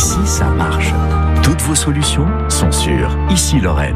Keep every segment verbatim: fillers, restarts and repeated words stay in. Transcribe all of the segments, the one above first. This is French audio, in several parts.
Ici, ça marche. Toutes vos solutions sont sur Ici Lorraine.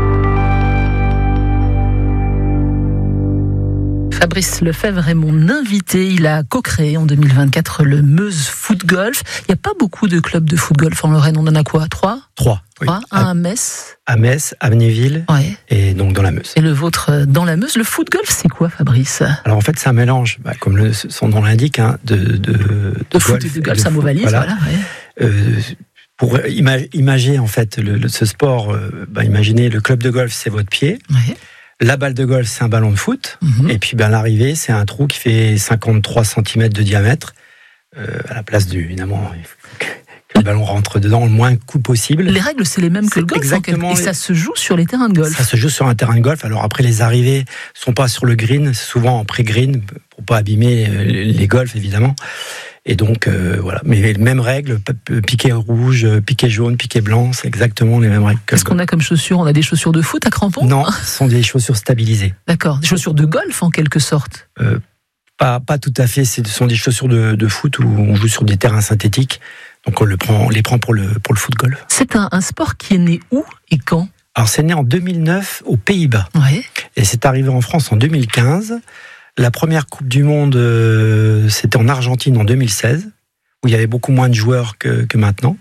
Fabrice Lefebvre est mon invité. Il a co-créé en deux mille vingt-quatre le Meuse Foot Golf. Il n'y a pas beaucoup de clubs de foot golf en Lorraine. On en a quoi ? Trois ? Trois. Trois. Oui. Un à Metz. À Metz, à Amnéville, ouais. Et donc dans la Meuse. Et le vôtre dans la Meuse. Le foot golf, c'est quoi, Fabrice ? Alors en fait, c'est un mélange, bah, comme le, son nom l'indique, hein, de, de, de, de foot et de golf, ça m'ovalise, voilà. voilà ouais. euh, pour ima- imager en fait le, le, ce sport, euh, bah, imaginez le club de golf, c'est votre pied. Ouais. La balle de golf, c'est un ballon de foot. Mm-hmm. Et puis ben, l'arrivée, c'est un trou qui fait cinquante-trois centimètres de diamètre. Euh, à la place du, évidemment, il faut que, que le ballon rentre dedans le moins coup possible. Les règles, c'est les mêmes que c'est le golf. Exactement. Et ça se joue sur les terrains de golf. Ça se joue sur un terrain de golf. Alors après, les arrivées sont pas sur le green, c'est souvent en pré-green, pour pas abîmer les golfs, évidemment. Et donc, euh, voilà. Mais les mêmes règles, piquet rouge, piquet jaune, piquet blanc, c'est exactement les mêmes règles. Qu'est-ce qu'on a comme chaussures ? On a des chaussures de foot à crampons ? Non, ce sont des chaussures stabilisées. D'accord. Des chaussures de golf, en quelque sorte ? euh, pas, pas tout à fait. Ce sont des chaussures de, de foot où on joue sur des terrains synthétiques. Donc, on, le prend, on les prend pour le, pour le foot golf. C'est un, un sport qui est né où et quand ? Alors, c'est né en deux mille neuf aux Pays-Bas. Ouais. Et c'est arrivé en France en deux mille quinze. La première Coupe du Monde, euh, c'était en Argentine en deux mille seize, où il y avait beaucoup moins de joueurs que, que maintenant.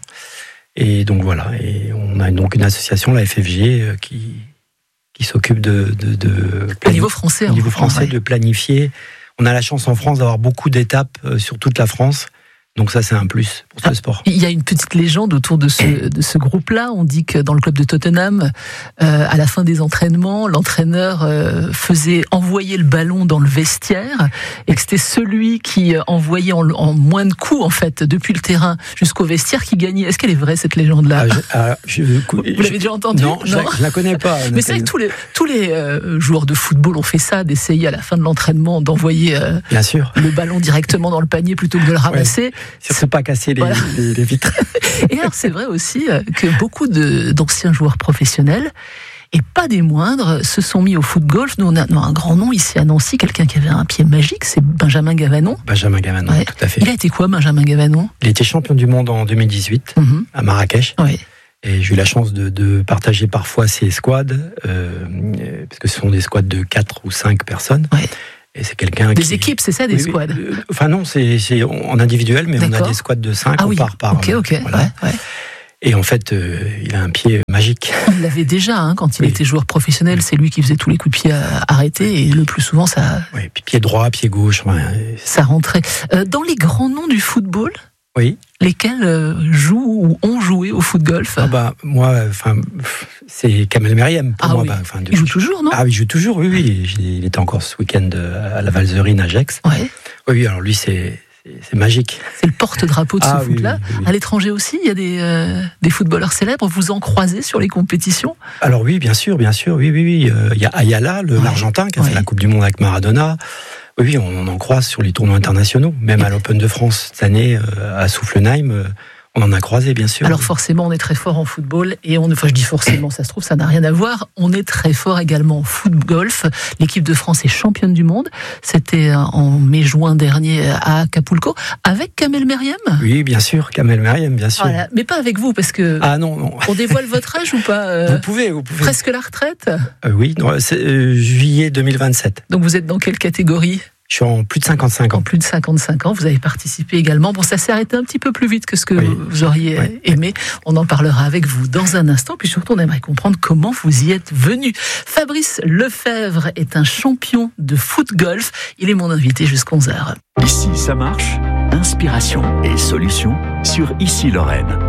Et donc voilà, et on a donc une association, la F F G, euh, qui, qui s'occupe de... de, de planif- au niveau français. Au niveau français, ouais. de planifier. On a la chance en France d'avoir beaucoup d'étapes euh, sur toute la France. Donc ça, c'est un plus pour ce sport. Il y a une petite légende autour de ce, de ce groupe-là. On dit que dans le club de Tottenham, euh, à la fin des entraînements, l'entraîneur euh, faisait envoyer le ballon dans le vestiaire et que c'était celui qui envoyait en, en moins de coups, en fait, depuis le terrain jusqu'au vestiaire qui gagnait. Est-ce qu'elle est vraie, cette légende-là ? ah, je, ah, je, Vous je, l'avez déjà entendue ? Non, je, je la connais pas. Mais c'est vrai que tous les, tous les euh, joueurs de football ont fait ça, d'essayer à la fin de l'entraînement d'envoyer euh, Bien sûr. le ballon directement dans le panier plutôt que de le ramasser. Ouais. Surtout pas casser les, voilà. les, les vitres. Et alors c'est vrai aussi que beaucoup de, d'anciens joueurs professionnels, et pas des moindres, se sont mis au foot golf. Nous on a, nous, un grand nom ici à Nancy, quelqu'un qui avait un pied magique, c'est Benjamin Gavanon. Benjamin Gavanon, ouais. Tout à fait. Il a été quoi, Benjamin Gavanon ? Il était champion du monde en deux mille dix-huit, mm-hmm. à Marrakech. Oui. Et j'ai eu la chance de, de partager parfois ces squads, euh, parce que ce sont des squads de quatre ou cinq personnes. Oui. Et c'est quelqu'un des qui... équipes, c'est ça, des oui, squads euh, Enfin non, c'est, c'est en individuel, mais D'accord. on a des squads de cinq, ah, on oui. part par... Ok, ok, voilà. ouais, ouais. Et en fait, euh, il a un pied magique. Il l'avait déjà, hein, quand il oui. était joueur professionnel, c'est lui qui faisait tous les coups de pied arrêtés, et le plus souvent, ça... Oui, puis pied droit, pied gauche... Ouais. Ça rentrait. Euh, dans les grands noms du football, oui. lesquels euh, jouent ou ont joué au foot golf ? Ah bah, moi, enfin, c'est Kamel Meriem. Pour ah moi, oui. bah, enfin, il joue toujours, non ? Ah oui, il joue toujours, oui, oui. Il était encore ce week-end à la Valzerine à Gex. Ouais. Oui, alors lui, c'est, c'est, c'est magique. C'est le porte-drapeau de ce ah, foot-là. Oui, oui, oui. À l'étranger aussi, il y a des, euh, des footballeurs célèbres. Vous en croisez sur les compétitions ? Alors oui, bien sûr, bien sûr. Oui, oui, oui. Euh, il y a Ayala, le, ouais. l'Argentin, qui a ouais. fait la Coupe du Monde avec Maradona. Oui, on en croise sur les tournois internationaux. Même à l'Open de France cette année, euh, à Soufflenheim, euh, on en a croisé, bien sûr. Alors forcément, on est très fort en football. Et on, enfin, je dis forcément, ça se trouve, ça n'a rien à voir. On est très fort également en foot golf. L'équipe de France est championne du monde. C'était en mai-juin dernier à Acapulco, avec Kamel Meriem. Oui, bien sûr, Kamel Meriem, bien sûr. Voilà. Mais pas avec vous, parce que... Ah non, non. On dévoile votre âge ou pas euh, Vous pouvez, vous pouvez. Presque la retraite euh, Oui, non, c'est euh, juillet deux mille vingt-sept. Donc vous êtes dans quelle catégorie ? Je suis en plus de cinquante-cinq ans. En plus de cinquante-cinq ans, vous avez participé également. Bon, ça s'est arrêté un petit peu plus vite que ce que oui. vous auriez oui. aimé. On en parlera avec vous dans un instant. Puis surtout, on aimerait comprendre comment vous y êtes venu. Fabrice Lefebvre est un champion de foot golf. Il est mon invité jusqu'à onze heures. Ici, ça marche. Inspiration et solutions sur Ici Lorraine.